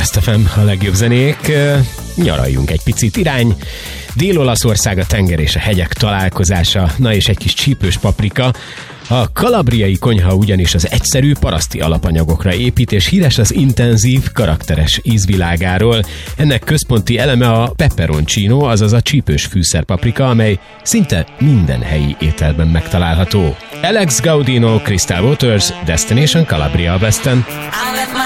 Last.fm, a legjobb zenék. Nyaraljunk egy picit. Irány Dél-Olaszország, a tenger és a hegyek találkozása, na és egy kis csípős paprika. A kalabriai konyha ugyanis az egyszerű paraszti alapanyagokra épít, és híres az intenzív, karakteres ízvilágáról. Ennek központi eleme a peperoncino, azaz a csípős fűszerpaprika, amely szinte minden helyi ételben megtalálható. Alex Gaudino, Crystal Waters, Destination Calabria a West End.